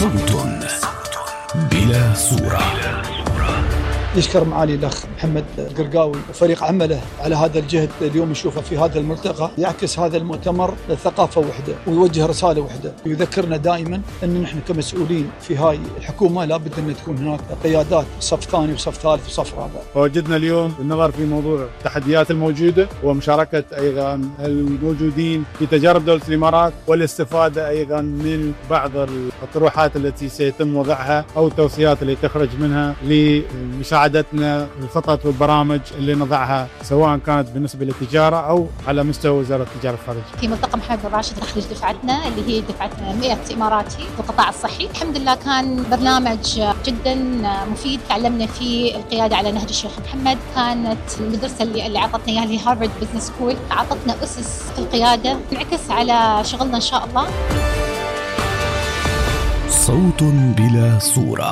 صوت بلا صورة. يشكر معالي الأخ محمد القرقاوي وفريق عمله على هذا الجهد اليوم نشوفه في هذا الملتقى. يعكس هذا المؤتمر ثقافة وحدة ويوجه رسالة وحدة، يذكرنا دائما أن نحن كمسؤولين في هاي الحكومة لابد أن تكون هناك قيادات صف ثاني وصف ثالث وصف رابع. وجدنا اليوم النظر في موضوع التحديات الموجودة ومشاركة أيضا الموجودين في تجارب دولة الإمارات، والاستفادة أيضا من بعض الطروحات التي سيتم وضعها أو التوصيات اللي تخرج منها لمساعدتنا الخطط والبرامج اللي نضعها، سواء كانت بالنسبة للتجارة أو على مستوى وزارة التجارة الخارجية. في ملتقى محمد بن راشد نخرج دفعتنا اللي هي دفعة 100 إماراتي في القطاع الصحي. الحمد لله كان برنامج جدا مفيد، تعلمنا فيه القيادة على نهج الشيخ محمد. كانت المدرسة اللي عطتنا إياها اللي هارفارد بزنس سكول، عطتنا أسس القيادة انعكس على شغلنا إن شاء الله. صوت بلا صورة.